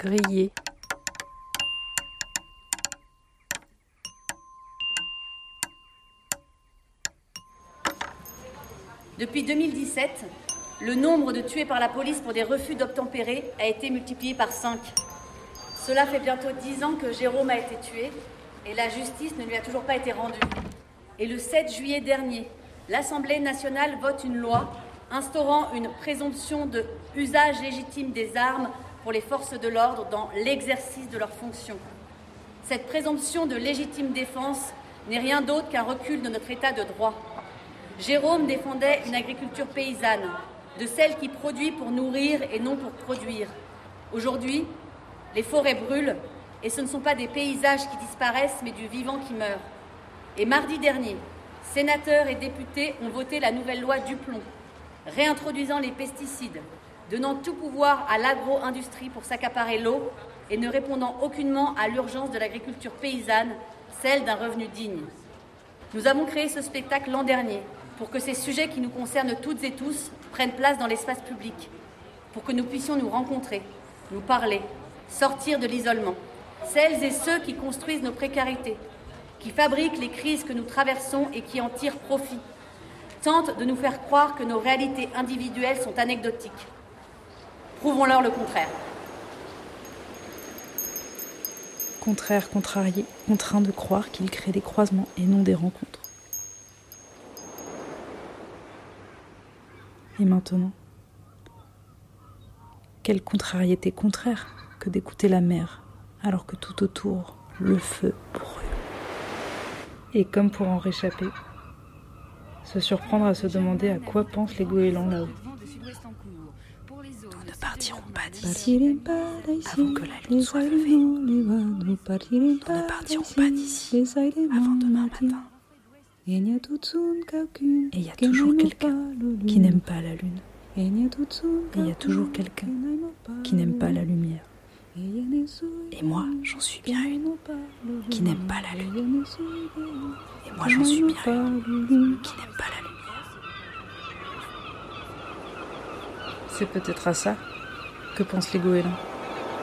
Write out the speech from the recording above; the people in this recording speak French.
grillé. Depuis 2017, le nombre de tués par la police pour des refus d'obtempérer a été multiplié par 5. Cela fait bientôt 10 ans que Jérôme a été tué et la justice ne lui a toujours pas été rendue. Et le 7 juillet dernier, l'Assemblée nationale vote une loi instaurant une présomption de usage légitime des armes pour les forces de l'ordre dans l'exercice de leurs fonctions. Cette présomption de légitime défense n'est rien d'autre qu'un recul de notre état de droit. Jérôme défendait une agriculture paysanne, de celle qui produit pour nourrir et non pour produire. Aujourd'hui, les forêts brûlent et ce ne sont pas des paysages qui disparaissent mais du vivant qui meurt. Et mardi dernier, sénateurs et députés ont voté la nouvelle loi Duplon, réintroduisant les pesticides, donnant tout pouvoir à l'agro-industrie pour s'accaparer l'eau et ne répondant aucunement à l'urgence de l'agriculture paysanne, celle d'un revenu digne. Nous avons créé ce spectacle l'an dernier pour que ces sujets qui nous concernent toutes et tous prennent place dans l'espace public, pour que nous puissions nous rencontrer, nous parler, sortir de l'isolement. Celles et ceux qui construisent nos précarités, qui fabriquent les crises que nous traversons et qui en tirent profit, tentent de nous faire croire que nos réalités individuelles sont anecdotiques. Prouvons-leur le contraire. Contraire, contrarié, contraint de croire qu'il crée des croisements et non des rencontres. Et maintenant, quelle contrariété contraire que d'écouter la mer, alors que tout autour, le feu brûle. Et comme pour en réchapper, se surprendre à se demander à quoi pensent les goélands là-haut. Nous ne partirons pas d'ici avant que la lune soit levée. Nous ne partirons pas d'ici avant demain matin. Et il y a toujours quelqu'un qui n'aime pas la lune. Et il y a toujours quelqu'un qui n'aime pas la lumière. Et moi, j'en suis bien une qui n'aime pas la lune. Et moi, j'en suis bien une qui n'aime pas la lumière. C'est peut-être à ça que pensent les goélands.